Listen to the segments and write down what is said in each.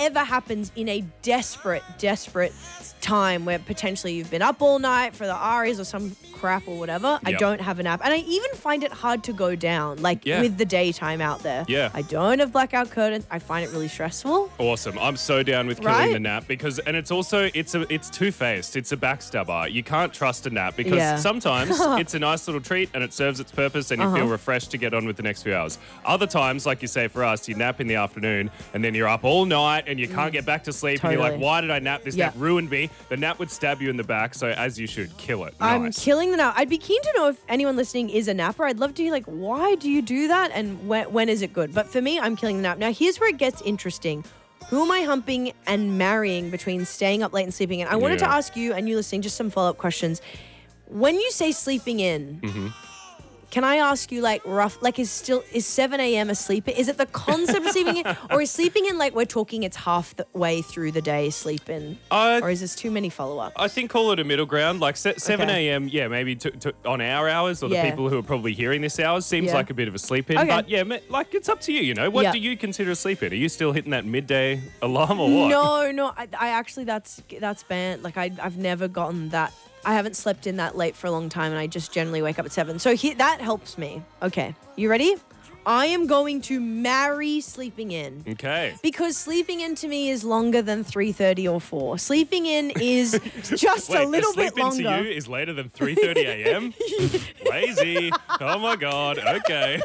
ever happens in a desperate time where potentially you've been up all night for the Aries or some crap or whatever, I don't have a nap. And I even find it hard to go down, with the daytime out there. Yeah. I don't have blackout curtains. I find it really stressful. Awesome. I'm so down with killing the nap because, and it's also, it's two-faced. It's a backstabber. You can't trust a nap because sometimes it's a nice little treat and it serves its purpose and you feel refreshed to get on with the next few hours. Other times, like you say for us, you nap in the afternoon and then you're up all night and you can't get back to sleep and you're like, why did I nap? This nap ruined me. The nap would stab you in the back, so as you should, kill it. Nice. I'm killing the nap. I'd be keen to know if anyone listening is a napper. I'd love to hear, why do you do that and when is it good? But for me, I'm killing the nap. Now, here's where it gets interesting. Who am I humping and marrying between staying up late and sleeping in? I wanted to ask you and you listening just some follow-up questions. When you say sleeping in, can I ask you, is 7 a.m. a sleep in? Is it the concept of sleeping in? Or is sleeping in, we're talking it's half the way through the day sleep in? Or is this too many follow-ups? I think call it a middle ground. 7 a.m., maybe on our hours or the people who are probably hearing this hours seems like a bit of a sleep in. Okay. But, it's up to you, What do you consider a sleep in? Are you still hitting that midday alarm or what? No. I actually, that's banned. I've never gotten that. I haven't slept in that late for a long time and I just generally wake up at 7. So that helps me. Okay. You ready? I am going to marry sleeping in. Okay. Because sleeping in to me is longer than 3:30 or 4. Sleeping in is just a little bit longer. Sleeping to you is later than 3:30 a.m.? Lazy. Oh my God. Okay.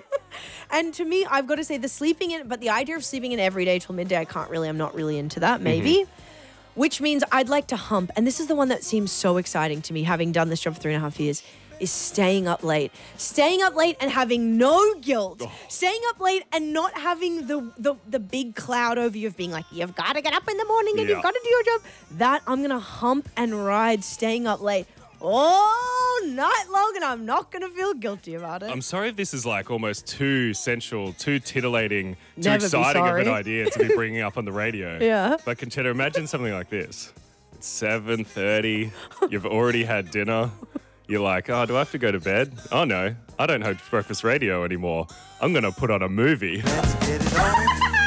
And to me, I've got to say the sleeping in, but the idea of sleeping in every day till midday, I'm not really into that, maybe. Which means I'd like to hump, and this is the one that seems so exciting to me, having done this job for 3.5 years, is staying up late. Staying up late and having no guilt. Oh. Staying up late and not having the big cloud over you of being like, you've got to get up in the morning and you've got to do your job. That I'm going to hump and ride staying up late all night long, and I'm not going to feel guilty about it. I'm sorry if this is almost too sensual, too titillating, too exciting of an idea to be bringing up on the radio. Yeah. But Conchetta, imagine something like this. It's 7:30. You've already had dinner. You're like, oh, do I have to go to bed? Oh, no. I don't host breakfast radio anymore. I'm going to put on a movie. Let's get it on.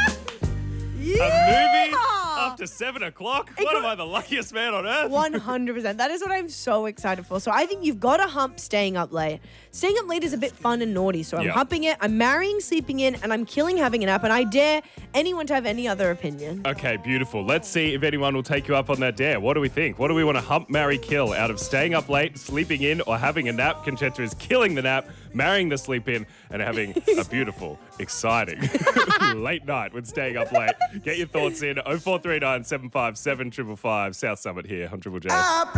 A movie? After 7 o'clock? What am I, the luckiest man on earth? 100%. That is what I'm so excited for. So I think you've got to hump staying up late. Staying up late is a bit fun and naughty. So I'm humping it, I'm marrying sleeping in, and I'm killing having a nap. And I dare anyone to have any other opinion. Okay, beautiful. Let's see if anyone will take you up on that dare. What do we think? What do we want to hump, marry, kill out of staying up late, sleeping in, or having a nap? Conchetta is killing the nap, marrying the sleep in, and having a beautiful, exciting late night with staying up late. Get your thoughts in 0439 757 555. South Summit here on Triple J.